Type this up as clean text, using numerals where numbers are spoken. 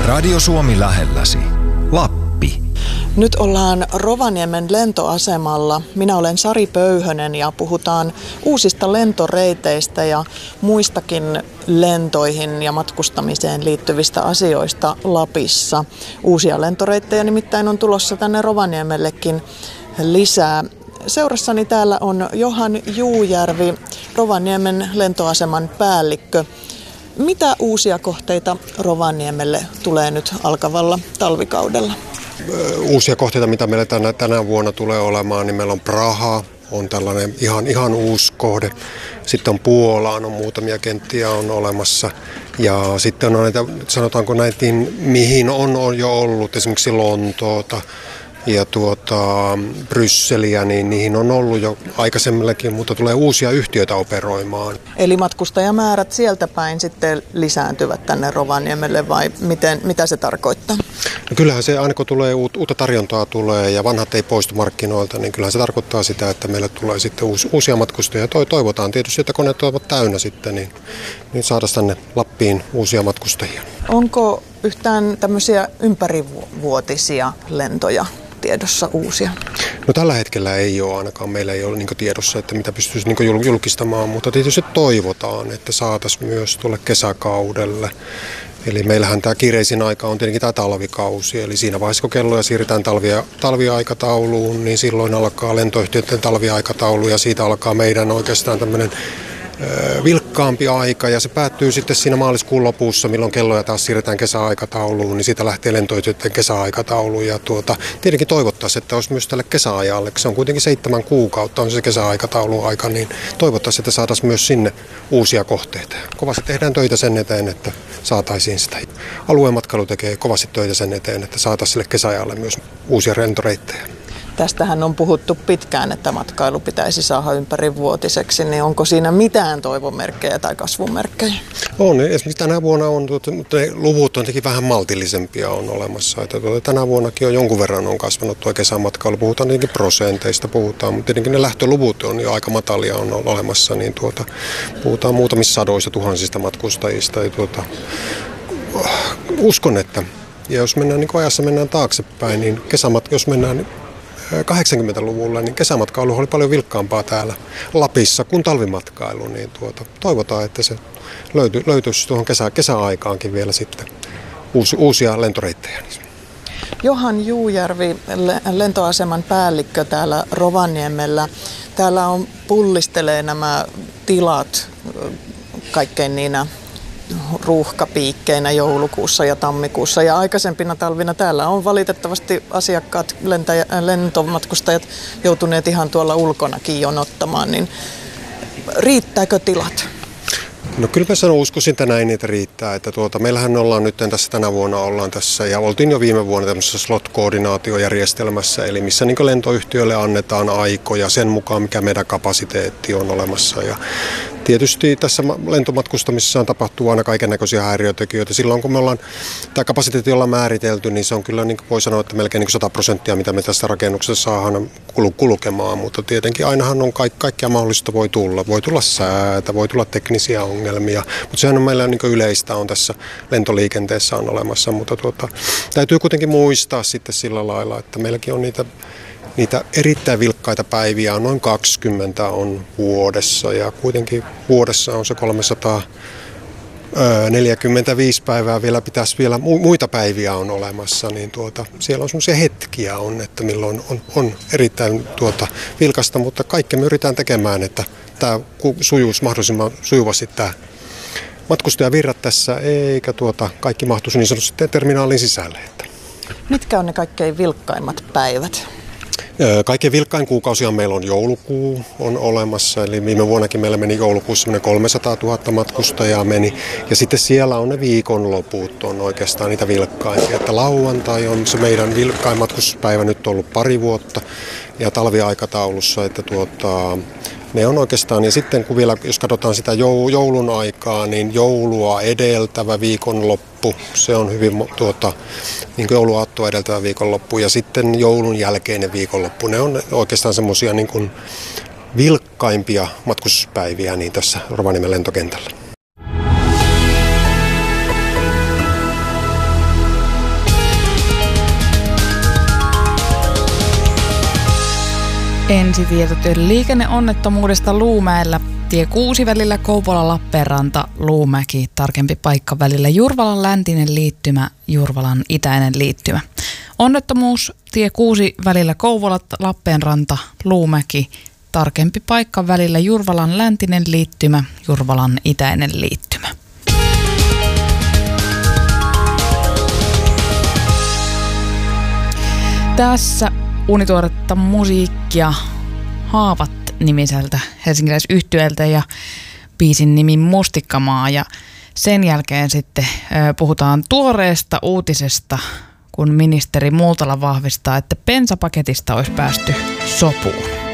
Radio Suomi lähelläsi. Lappi. Nyt ollaan Rovaniemen lentoasemalla. Minä olen Sari Pöyhönen ja puhutaan uusista lentoreiteistä ja muistakin lentoihin ja matkustamiseen liittyvistä asioista Lapissa. Uusia lentoreittejä nimittäin on tulossa tänne Rovaniemellekin lisää. Seurassani täällä on Johan Juujärvi, Rovaniemen lentoaseman päällikkö. Mitä uusia kohteita Rovaniemelle tulee nyt alkavalla talvikaudella? Uusia kohteita, mitä meillä tänä vuonna tulee olemaan, niin meillä on Praha, on tällainen ihan uusi kohde. Sitten on Puolaan, on muutamia kenttiä on olemassa. Ja sitten on näitä, sanotaanko näitä, mihin on jo ollut, esimerkiksi Lontoota ja Brysseliä, niin niihin on ollut jo aikaisemmillakin, mutta tulee uusia yhtiöitä operoimaan. Eli matkustajamäärät sieltä päin sitten lisääntyvät tänne Rovaniemelle vai mitä se tarkoittaa? No kyllähän se aina kun tulee uutta tarjontaa tulee ja vanhat ei poistu markkinoilta, niin kyllähän se tarkoittaa sitä, että meille tulee sitten uusia matkustajia. Toivotaan tietysti, että koneet ovat täynnä sitten, niin saadaan tänne Lappiin uusia matkustajia. Onko yhtään tämmöisiä ympärivuotisia lentoja tiedossa uusia? No tällä hetkellä ei ole ainakaan. Meillä ei ole tiedossa, että mitä pystyisi julkistamaan, mutta tietysti toivotaan, että saataisiin myös tuolle kesäkaudelle. Eli meillähän tämä kiireisin aika on tietenkin tämä talvikausi, eli siinä vaiheessa kun kelloja siirretään talviaikatauluun, niin silloin alkaa lentoyhtiöiden talviaikataulu ja siitä alkaa meidän oikeastaan tämmöinen vilkkaampi aika ja se päättyy sitten siinä maaliskuun lopussa, milloin kelloja taas siirretään kesäaikatauluun, niin siitä lähtee lentoyhtiöiden kesäaikataulu ja tietenkin toivottaisiin, että olisi myös tälle kesäajalle, se on kuitenkin 7 kuukautta on se kesäaikatauluaika, niin toivottaisiin, että saataisiin myös sinne uusia kohteita. Kovasti tehdään töitä sen eteen, että saataisiin sitä. Aluematkailu tekee kovasti töitä sen eteen, että saataisiin sille kesäajalle myös uusia lentoreittejä. Tästähän on puhuttu pitkään, että matkailu pitäisi saada ympärivuotiseksi, niin onko siinä mitään toivomerkkejä tai kasvumerkkejä? On, esimerkiksi tänä vuonna on, mutta luvut on tietenkin vähän maltillisempia on olemassa. Että tänä vuonnakin on jonkun verran on kasvanut tuo kesämatkailu, puhutaan tietenkin prosenteista, mutta tietenkin ne lähtöluvut on jo aika matalia on olemassa, niin puhutaan muutamista sadoista tuhansista matkustajista. Ja uskon, että ja jos mennään ajassa mennään taaksepäin, niin jos mennään 80-luvulla, niin kesämatkailu oli paljon vilkkaampaa täällä Lapissa kuin talvimatkailu, niin toivotaan, että se löytyisi tuohon kesäaikaankin vielä sitten uusia lentoreittejä. Johan Juujärvi, lentoaseman päällikkö täällä Rovaniemellä. Täällä pullistelee nämä tilat kaikkein niinä ruuhkapiikkeinä joulukuussa ja tammikuussa. Ja aikaisempina talvina täällä on valitettavasti asiakkaat, lentomatkustajat joutuneet ihan tuolla ulkonakin jonottamaan. Niin riittääkö tilat? No kyllä mä uskoisin, että näin niitä riittää. Että meillähän ollaan nyt tänä vuonna ollaan tässä ja oltiin jo viime vuonna tämmöisessä slot-koordinaatiojärjestelmässä, eli missä lentoyhtiöille annetaan aikoja sen mukaan, mikä meidän kapasiteetti on olemassa. Ja tietysti tässä lentomatkustamisessa tapahtuu aina kaikennäköisiä häiriötekijöitä. Silloin kun me ollaan tämä kapasiteetti ollaan määritelty, niin se on kyllä, niin voi sanoa, että melkein 100%, mitä me tästä rakennuksesta saadaan kulkemaan. Mutta tietenkin ainahan on kaikkea mahdollista voi tulla. Voi tulla säätä, voi tulla teknisiä ongelmia, mutta sehän on meillä yleistä on tässä lentoliikenteessä on olemassa. Mutta täytyy kuitenkin muistaa sitten sillä lailla, että meilläkin on niitä erittäin vilkkaita päiviä on noin 20 on vuodessa ja kuitenkin vuodessa on se 345 päivää pitäisi vielä muita päiviä on olemassa, niin siellä on semmoisia hetkiä että milloin on erittäin vilkasta, mutta kaikki me yritetään tekemään, että tämä sujuisi mahdollisimman sujuvasti tämä matkustajavirrat tässä, eikä kaikki mahtuisi niin sanotusti terminaalin sisälle. Mitkä on ne kaikkein vilkkaimmat päivät? Kaikkein vilkkain kuukausia meillä on joulukuu on olemassa, eli viime vuonnakin meillä meni joulukuussa 300 000 matkustajaa meni, ja sitten siellä on ne viikonloput on oikeastaan niitä vilkkaimpia, että lauantai on se meidän vilkkain matkustuspäivä nyt ollut pari vuotta, ja talviaikataulussa, että ne on oikeastaan, ja sitten kun vielä, jos katsotaan sitä joulun aikaa, niin joulua edeltävä viikonloppu, se on hyvin niin kuin jouluaattoa edeltävä viikonloppu, ja sitten joulun jälkeinen viikonloppu, ne on oikeastaan semmoisia niin kuin vilkkaimpia matkustuspäiviä niin tässä Rovaniemen lentokentällä. Ensitietotyön liikenneonnettomuudesta Luumäellä. Tie 6 välillä Kouvola-Lappeenranta, Luumäki. Tarkempi paikka välillä Jurvalan läntinen liittymä, Jurvalan itäinen liittymä. Onnettomuus tie 6 välillä Kouvola-Lappeenranta, Luumäki. Tarkempi paikka välillä Jurvalan läntinen liittymä, Jurvalan itäinen liittymä. Tässä unituoretta musiikkia Haavat-nimiseltä helsinkiläisyhtyeeltä ja biisin nimi Mustikkamaa. Ja sen jälkeen sitten puhutaan tuoreesta uutisesta, kun ministeri Multala vahvistaa, että bensapaketista olisi päästy sopuun.